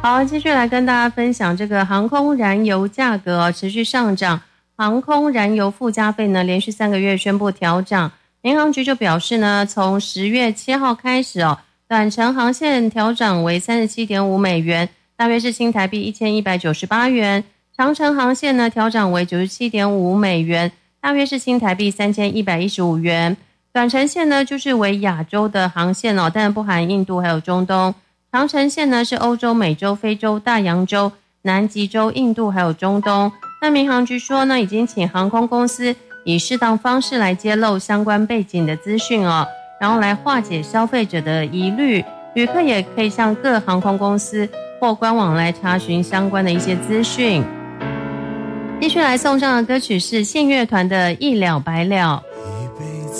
好，继续来跟大家分享这个航空燃油价格持续上涨，航空燃油附加费呢连续3个月宣布调涨。民航局就表示呢，从10月7号开始短程航线调涨为 37.5 美元，大约是新台币1198元，长程航线呢调涨为 97.5 美元，大约是新台币3115元。短程线呢就是为亚洲的航线但不含印度还有中东。长程线呢是欧洲、美洲、非洲、大洋洲、南极洲、印度还有中东。那民航局说呢，已经请航空公司以适当方式来揭露相关背景的资讯然后来化解消费者的疑虑。旅客也可以向各航空公司或官网来查询相关的一些资讯。继续来送上的歌曲是信乐团的《一了百了》。